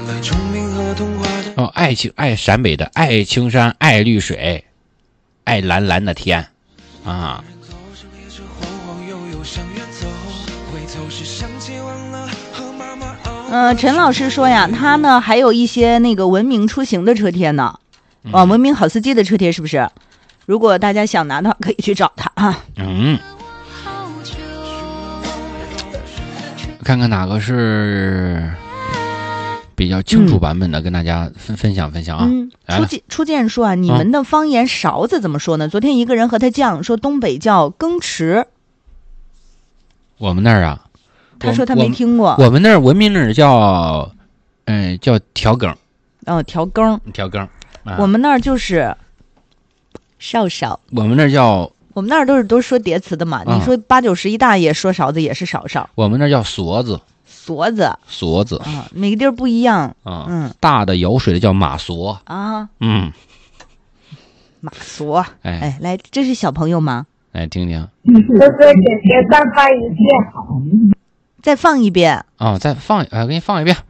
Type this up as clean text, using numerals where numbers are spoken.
哦，爱陕北的，爱青山，爱绿水，爱蓝蓝的天啊。 陈老师说呀，他呢还有一些那个文明出行的车贴呢，文明好司机的车贴是不是？如果大家想拿的话，可以去找他啊。 看看哪个是比较清楚版本的，跟大家分享分享啊。 初见说啊，你们的方言勺子怎么说呢？昨天一个人和他犟说东北叫羹匙， 我们那儿啊， 他说他没听过。 我们那儿文明那儿叫调羹。 调羹。我们那儿就是少少。 我们那儿都是说叠词的嘛。你说8、9、10一大爷说勺子也是少少。 我们那儿叫锁子。锁子啊，每个地儿不一样啊。大的舀水的叫马锁啊。马锁。来，这是小朋友吗？ 来听听。 哥哥姐姐再放一遍。 再放一遍。 再放，给你放一遍。